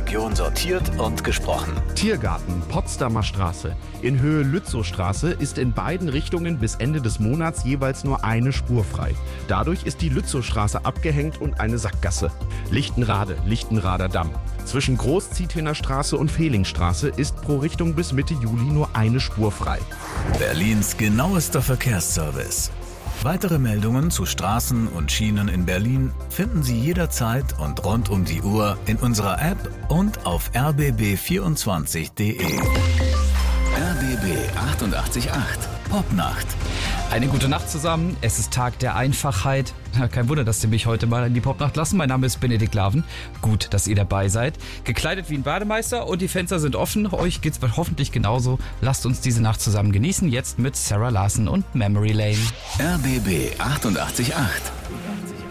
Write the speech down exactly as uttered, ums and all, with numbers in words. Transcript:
Region sortiert und gesprochen. Tiergarten, Potsdamer Straße. In Höhe Lützowstraße ist in beiden Richtungen bis Ende des Monats jeweils nur eine Spur frei. Dadurch ist die Lützowstraße abgehängt und eine Sackgasse. Lichtenrade, Lichtenrader Damm. Zwischen Großziethener Straße und Fehlingstraße ist pro Richtung bis Mitte Juli nur eine Spur frei. Berlins genauester Verkehrsservice. Weitere Meldungen zu Straßen und Schienen in Berlin finden Sie jederzeit und rund um die Uhr in unserer App und auf r b b vierundzwanzig punkt d e. R B B achtundachtzig Komma acht Popnacht. Eine gute Nacht zusammen. Es ist Tag der Einfachheit. Kein Wunder, dass Sie mich heute mal in die Popnacht lassen. Mein Name ist Benedikt Laven. Gut, dass ihr dabei seid. Gekleidet wie ein Bademeister und die Fenster sind offen. Euch geht's hoffentlich genauso. Lasst uns diese Nacht zusammen genießen. Jetzt mit Sarah Larson und Memory Lane. R B B achtundachtzig Komma acht.